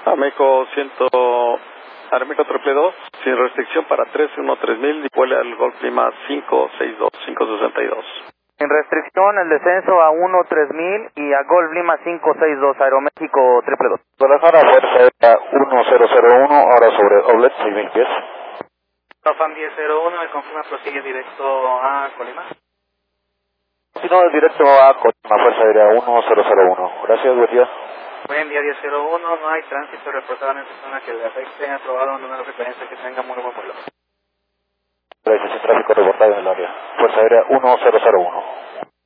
Ameco 100, Aeroméxico 222, sin restricción para 313.000 y vuela al Golf Lima 562. Sin restricción el descenso a 13000 y a Golf Lima 562, Aeroméxico 222. Guadalajara, Fuerza Aérea 1001, ahora sobre Oblet, 6000 pies. Tofam 1001, me confirma, prosigue directo a Colima. Si no, es directo a Colima, Fuerza Aérea 1001. Gracias, buen día. Buen día 1001, no hay tránsito reportado en esta zona que le afecte, aprobado un número de frecuencia, que tenga muy buen vuelo. Gracias, tráfico reportado en el área. Fuerza Aérea 1001.